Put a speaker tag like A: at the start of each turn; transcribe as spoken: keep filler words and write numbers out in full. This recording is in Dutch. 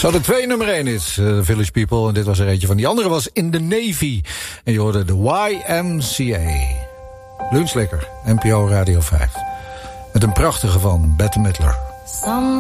A: Zo de twee nummer één is, uh, Village People. En dit was er eentje van. Die andere was In the Navy. En je hoorde de Y M C A. Lunch lekker, N P O Radio vijf. Met een prachtige van Bette Midler.